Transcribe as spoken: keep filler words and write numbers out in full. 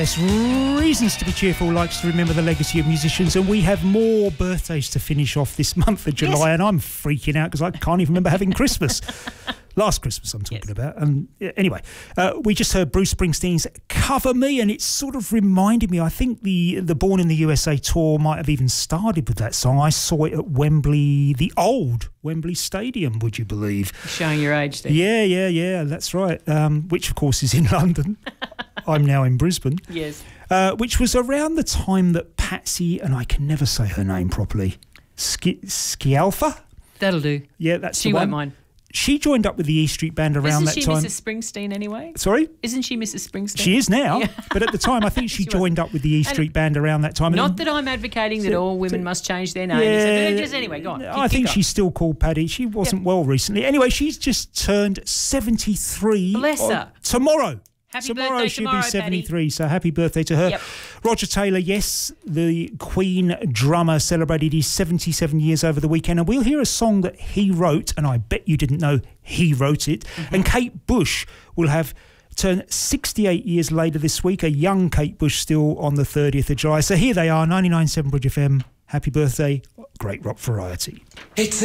yes, reasons to be cheerful, likes to remember the legacy of musicians, and we have more birthdays to finish off this month of July, yes. And I'm freaking out because I can't even remember having Christmas. Last Christmas I'm talking yes. about. And anyway, uh, we just heard Bruce Springsteen's Cover Me, and it sort of reminded me, I think the, the Born in the U S A tour might have even started with that song. I saw it at Wembley, the old Wembley Stadium, would you believe? Showing your age there. Yeah, yeah, yeah, that's right. Um, which, of course, is in London. I'm now in Brisbane. Yes. Uh, which was around the time that Patsy, and I can never say her name properly, Ski- Scialfa? That'll do. Yeah, that's she the one. Won't mind. She joined up with the E Street Band around Isn't that she time. Missus Springsteen anyway? Sorry? Isn't she Missus Springsteen? She is now, yeah. But at the time I think she, she joined was. up with the E Street and Band around that time. Not and that I'm advocating so, that all women so, must change their names. Yeah, So just anyway, go on. I think she's still called Paddy. She wasn't yep. well recently. Anyway, she's just turned seventy-three. Bless her. Tomorrow. Happy tomorrow birthday she'll tomorrow, be seventy-three, Paddy. So happy birthday to her. Yep. Roger Taylor, yes, the Queen drummer, celebrated his seventy-seven years over the weekend, and we'll hear a song that he wrote, and I bet you didn't know he wrote it. Mm-hmm. And Kate Bush will have turned sixty-eight years later this week, a young Kate Bush still on the thirtieth of July. So here they are, ninety-nine point seven Bridge F M. Happy birthday, great rock variety. It's